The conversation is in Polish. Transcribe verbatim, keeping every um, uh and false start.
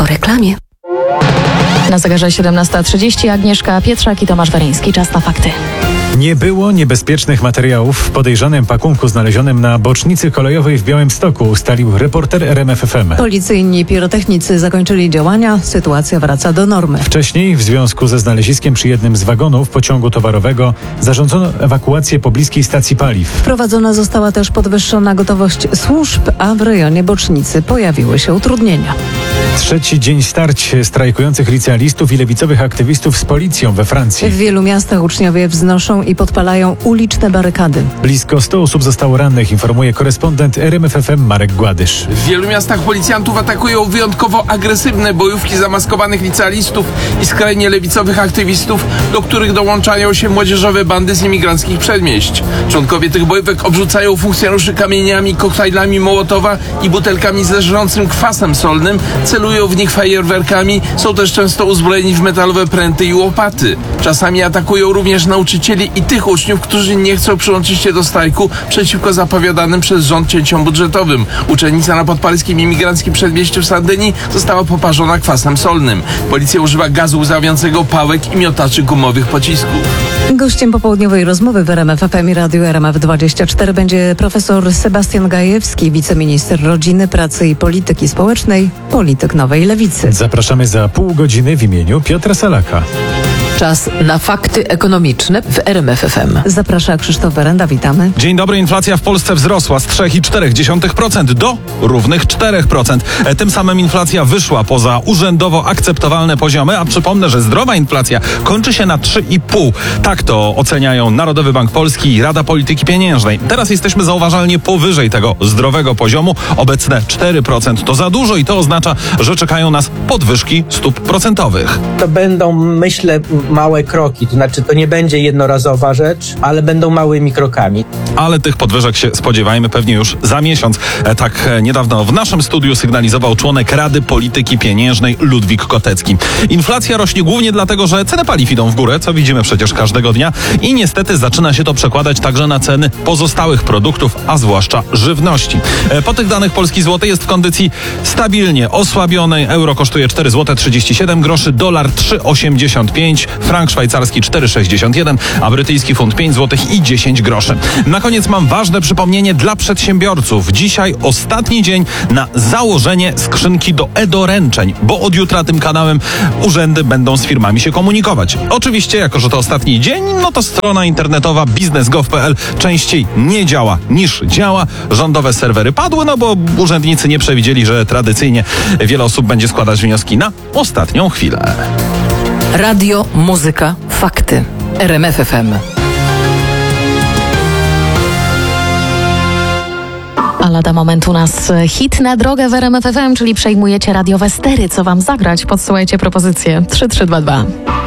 reklamie. Na zegarze siedemnasta trzydzieści Agnieszka Pietrzak i Tomasz Weryński. Czas na fakty. Nie było niebezpiecznych materiałów w podejrzanym pakunku znalezionym na bocznicy kolejowej w Białymstoku, ustalił reporter R M F F M. Policyjni pirotechnicy zakończyli działania, sytuacja wraca do normy. Wcześniej w związku ze znaleziskiem przy jednym z wagonów pociągu towarowego zarządzono ewakuację pobliskiej stacji paliw. Wprowadzona została też podwyższona gotowość służb, a w rejonie bocznicy pojawiły się utrudnienia. Trzeci dzień starć strajkujących licealistów i lewicowych aktywistów z policją we Francji. W wielu miastach uczniowie wznoszą i podpalają uliczne barykady. Blisko stu osób zostało rannych, informuje korespondent R M F F M Marek Gładysz. W wielu miastach policjantów atakują wyjątkowo agresywne bojówki zamaskowanych licealistów i skrajnie lewicowych aktywistów, do których dołączają się młodzieżowe bandy z imigranckich przedmieść. Członkowie tych bojówek obrzucają funkcjonariuszy kamieniami, koktajlami Mołotowa i butelkami z leżącym kwasem solnym, celują w nich fajerwerkami, są też często uzbrojeni w metalowe pręty i łopaty. Czasami atakują również nauczycieli i tych uczniów, którzy nie chcą przyłączyć się do strajku przeciwko zapowiadanym przez rząd cięciom budżetowym. Uczennica na podparyskim imigranckim przedmieściu w Sardynii została poparzona kwasem solnym. Policja używa gazu łzawiącego, pałek i miotaczy gumowych pocisków. Gościem popołudniowej rozmowy w R M F F M i Radiu R M F dwadzieścia cztery będzie profesor Sebastian Gajewski, wiceminister rodziny, pracy i polityki społecznej, polityk Nowej Lewicy. Zapraszamy za pół godziny w imieniu Piotra Salaka. Czas na fakty ekonomiczne w R M F F M. Zaprasza Krzysztof Werenda, witamy. Dzień dobry. Inflacja w Polsce wzrosła z trzy i cztery dziesiątych procent do równych cztery procent. Tym samym inflacja wyszła poza urzędowo akceptowalne poziomy, a przypomnę, że zdrowa inflacja kończy się na trzy i pół. Tak to oceniają Narodowy Bank Polski i Rada Polityki Pieniężnej. Teraz jesteśmy zauważalnie powyżej tego zdrowego poziomu. Obecne cztery procent to za dużo i to oznacza, że czekają nas podwyżki stóp procentowych. To będą, myślę, małe kroki, to znaczy to nie będzie jednorazowa rzecz, ale będą małymi krokami. Ale tych podwyżek się spodziewajmy pewnie już za miesiąc. Tak niedawno w naszym studiu sygnalizował członek Rady Polityki Pieniężnej Ludwik Kotecki. Inflacja rośnie głównie dlatego, że ceny paliw idą w górę, co widzimy przecież każdego dnia i niestety zaczyna się to przekładać także na ceny pozostałych produktów, a zwłaszcza żywności. Po tych danych polski złoty jest w kondycji stabilnie osłabionej. Euro kosztuje cztery złote trzydzieści siedem groszy, dolar trzy osiemdziesiąt pięć, frank szwajcarski cztery sześćdziesiąt jeden, a brytyjski funt pięć złotych i dziesięć groszy. Na koniec mam ważne przypomnienie dla przedsiębiorców. Dzisiaj ostatni dzień na założenie skrzynki do e-doręczeń, bo od jutra tym kanałem urzędy będą z firmami się komunikować. Oczywiście, jako że to ostatni dzień, no to strona internetowa biznes kropka gov kropka p l częściej nie działa niż działa. Rządowe serwery padły, no bo urzędnicy nie przewidzieli, że tradycyjnie wiele osób będzie składać wnioski na ostatnią chwilę. Radio, muzyka, fakty. R M F F M. A lada moment u nas hit na drogę w R M F F M, czyli przejmujecie radiowe stery. Co wam zagrać? Podsyłajcie propozycje trzy trzy dwa dwa.